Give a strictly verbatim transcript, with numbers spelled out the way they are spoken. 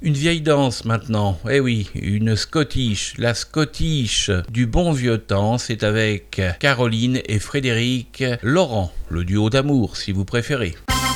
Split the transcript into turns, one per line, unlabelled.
Une vieille danse maintenant, eh oui, une Scottish, la Scottish du bon vieux temps, c'est avec Caroline et Frédéric Laurent, le duo d'amour si vous préférez.